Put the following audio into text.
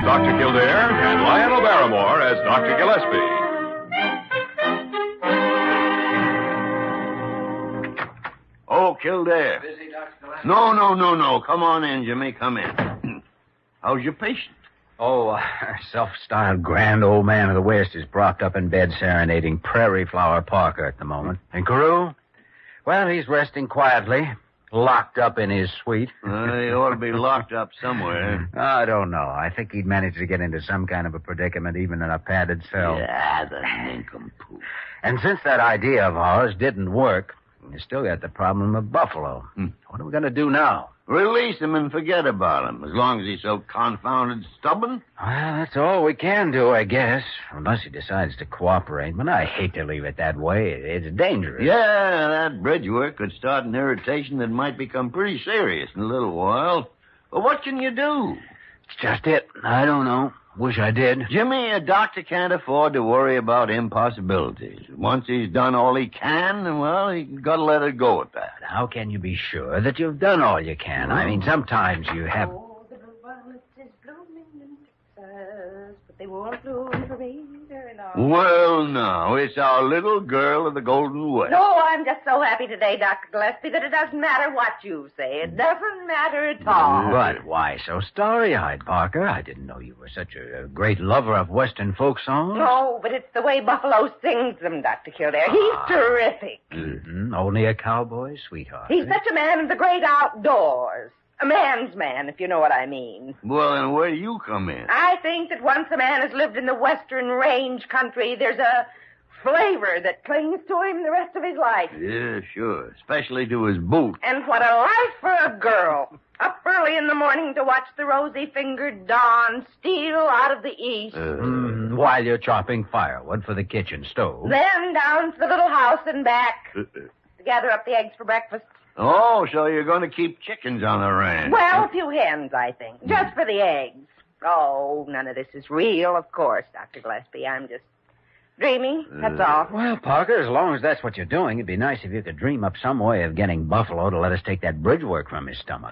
Dr. Kildare and Lionel Barrymore as Dr. Gillespie. Oh, Kildare. Busy, Dr. Gillespie? No. Come on in, Jimmy. Come in. How's your patient? Oh, self-styled grand old man of the West is propped up in bed serenading Prairie Flower Parker at the moment. And Carew? Well, he's resting quietly, locked up in his suite. He ought to be locked up somewhere. I don't know. I think he'd manage to get into some kind of a predicament even in a padded cell. Yeah, the nincompoop. And since that idea of ours didn't work, we still got the problem of Buffalo. What are we going to do now? Release him and forget about him, as long as he's so confounded stubborn. Well, that's all we can do, I guess, unless he decides to cooperate. But I hate to leave it that way. It's dangerous. Yeah, that bridge work could start an irritation that might become pretty serious in a little while. But what can you do? It's just it. I don't know. Wish I did. Jimmy, a doctor can't afford to worry about impossibilities. Once he's done all he can, well, he got to let it go at that. How can you be sure that you've done all you can? I mean, sometimes you have... Oh, the blue violet is blooming in Texas, but they won't bloom for me very long. Well, now, it's our little girl of the Golden West. No, I'm just so happy today, Dr. Gillespie, that it doesn't matter what you say. It doesn't matter at all. But why so starry-eyed, Parker? I didn't know you were such a great lover of Western folk songs. No, but it's the way Buffalo sings them, Dr. Kildare. He's terrific. Only a cowboy sweetheart. He's such a man of the great outdoors. A man's man, if you know what I mean. Well, then where do you come in? I think that once a man has lived in the Western range country, there's a flavor that clings to him the rest of his life. Yeah, sure. Especially to his boot. And what a life for a girl. Up early in the morning to watch the rosy-fingered dawn steal out of the east. While you're chopping firewood for the kitchen stove. Then down to the little house and back to gather up the eggs for breakfast. Oh, so you're going to keep chickens on the ranch. Well, a few hens, I think. Just for the eggs. Oh, none of this is real, of course, Dr. Gillespie. I'm just dreaming, that's all. Well, Parker, as long as that's what you're doing, it'd be nice if you could dream up some way of getting Buffalo to let us take that bridge work from his stomach.